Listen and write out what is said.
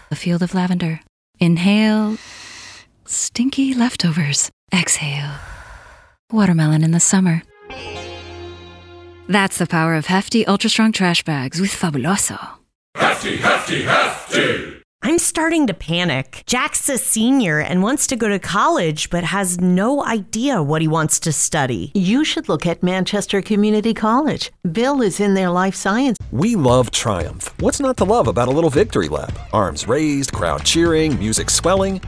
a field of lavender. Inhale, stinky leftovers. Exhale, watermelon in the summer. That's the power of hefty, ultra-strong trash bags with Fabuloso. Hefty, hefty, hefty! I'm starting to panic. Jack's a senior and wants to go to college, but has no idea what he wants to study. You should look at Manchester Community College. Bill is in their life science. We love Triumph. What's not to love about a little victory lap? Arms raised, crowd cheering, music swelling.